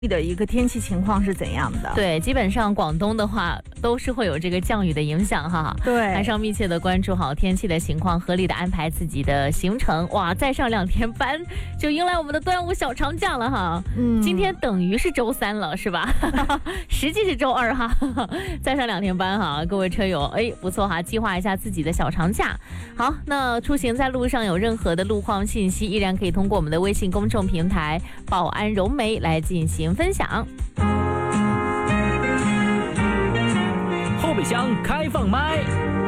的一个天气情况是怎样的？ 对，基本上广东的话都是会有这个降雨的影响哈。 对， 还是要密切的关注好天气的情况，合理的安排自己的行程。哇，再上2天班就迎来我们的端午小长假了哈。今天等于是周3了，是吧？实际是周2哈。再上2天班哈，各位车友，哎，不错哈，计划一下自己的小长假。好，那出行在路上有任何的路况信息，依然可以通过我们的微信公众平台宝安融媒来进行分享。 后备箱开放麦。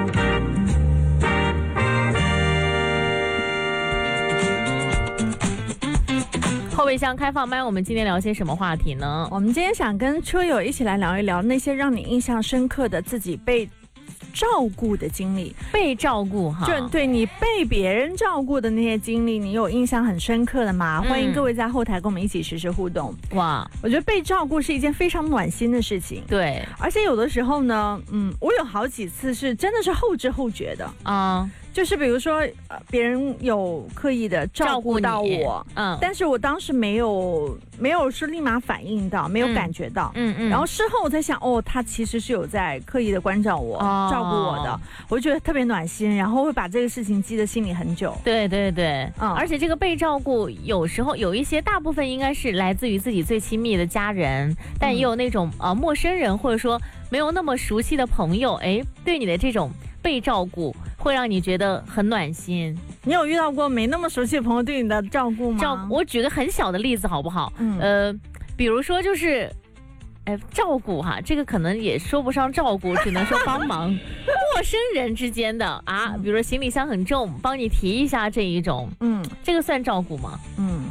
后备箱开放麦，我们今天聊些什么话题呢？ 我们今天想跟车友一起来聊一聊那些让你印象深刻的自己被照顾的经历。 被照顾哈， 就对你被别人照顾的那些经历，你有印象很深刻的吗？欢迎各位在后台跟我们一起实时互动。 哇， 我觉得被照顾是一件非常暖心的事情。 对， 而且有的时候呢，我有好几次是真的是后知后觉的啊。就是比如说，别人有刻意的照顾到我，但是我当时没有说立马反应到，没有感觉到，然后事后我才想，他其实是有在刻意的关照我，照顾我的，我就觉得特别暖心，然后会把这个事情记在心里很久。 对对对，而且这个被照顾，有时候有一些，大部分应该是来自于自己最亲密的家人，但也有那种陌生人，或者说没有那么熟悉的朋友，哎，对你的这种被照顾会让你觉得很暖心。 你有遇到过没那么熟悉的朋友对你的照顾吗？ 我举个很小的例子好不好？比如说就是照顾哈，这个可能也说不上照顾，只能说帮忙。陌生人之间的啊，比如说行李箱很重，帮你提一下这一种，这个算照顾吗？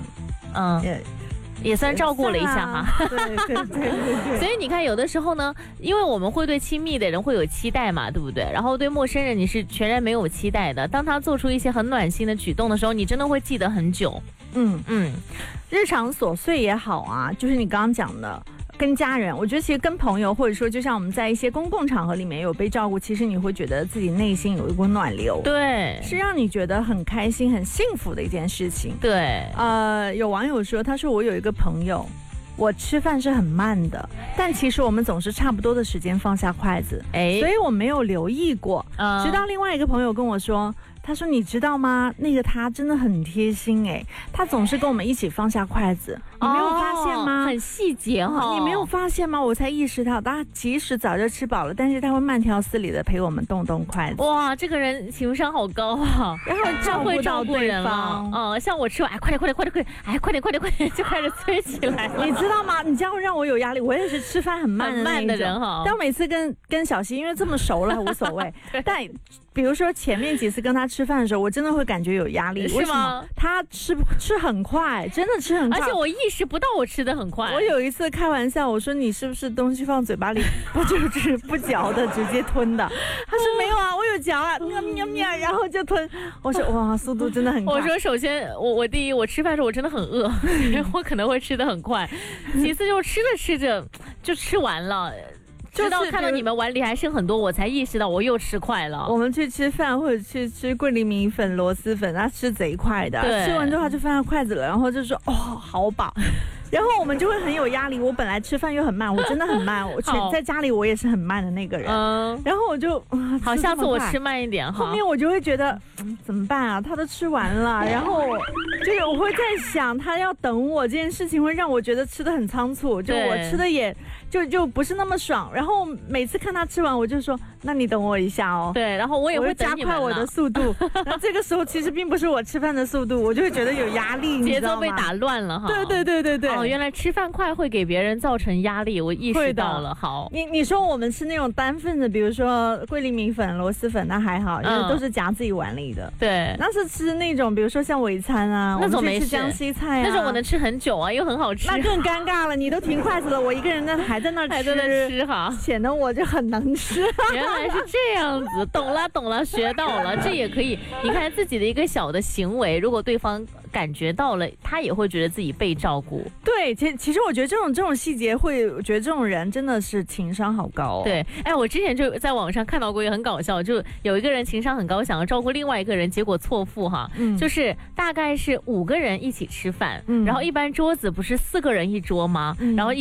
也算照顾了一下哈。对。所以你看，有的时候呢，因为我们会对亲密的人会有期待嘛，对不对？然后对陌生人你是全然没有期待的。当他做出一些很暖心的举动的时候，你真的会记得很久。 日常琐碎也好啊，就是你刚刚讲的。跟家人，我觉得其实跟朋友，或者说就像我们在一些公共场合里面有被照顾，其实你会觉得自己内心有一股暖流， 对， 是让你觉得很开心、很幸福的一件事情。 对， 有网友说，他说我有一个朋友，我吃饭是很慢的，但其实我们总是差不多的时间放下筷子，所以我没有留意过。直到另外一个朋友跟我说。他说：“你知道吗？那个他真的很贴心他总是跟我们一起放下筷子，你没有发现吗？ 很细节哈， 你没有发现吗？我才意识到，他其实早就吃饱了，但是他会慢条斯理的陪我们动动筷子。 哇，这个人情商好高啊！ 然后会照顾人了，像我吃完，快点，就开始催起来了。 你知道吗？你这样会让我有压力。我也是吃饭很慢的人哈， 但我每次跟小溪，因为这么熟了无所谓，但。”比如说前面几次跟他吃饭的时候，我真的会感觉有压力。 是吗？ 他吃很快，真的吃很快， 而且我意识不到我吃的很快。 我有一次开玩笑，我说你是不是东西放嘴巴里就是不嚼的，直接吞的？他说没有啊，我有嚼啊，喵，然后就吞。我说哇，速度真的很快。 我说首先我第一，我吃饭的时候我真的很饿，我可能会吃的很快。其次就吃着吃着就吃完了。直到看到你们碗里还剩很多，我才意识到我又吃快了。 我们去吃饭或者去吃桂林米粉、螺蛳粉，他吃贼快的，吃完之后他就放下筷子了，然后就说好饱。然后我们就会很有压力。我本来吃饭又很慢，我真的很慢。我在家里我也是很慢的那个人。然后我就好，下次我吃慢一点哈。 后面我就会觉得怎么办啊？他都吃完了，然后就是我会在想，他要等我这件事情会让我觉得吃的很仓促，就我吃的也就不是那么爽。然后每次看他吃完，我就说那你等我一下哦。 对，然后我也会加快我的速度。然后这个时候其实并不是我吃饭的速度，我就会觉得有压力， 节奏被打乱了哈。 对。 原来吃饭快会给别人造成压力，我意识到了。好， 你说我们吃那种单份的，比如说桂林米粉、螺蛳粉，那还好，因为都是夹自己碗里的。 对， 那是吃那种，比如说像尾餐啊， 那种没事， 吃江西菜啊， 那种我能吃很久啊，又很好吃。 那更尴尬了，你都停筷子了，我一个人还在那吃哈， 显得我就很能吃。 原来是这样子，懂了，学到了，这也可以。你看自己的一个小的行为，如果对方感觉到了，他也会觉得自己被照顾。 对，其实我觉得这种细节会，我觉得这种人真的是情商好高哦。 对，哎，我之前就在网上看到过，也很搞笑，就有一个人情商很高，想要照顾另外一个人，结果错付哈，就是大概是5个人一起吃饭，然后一般桌子不是4个人一桌吗？然后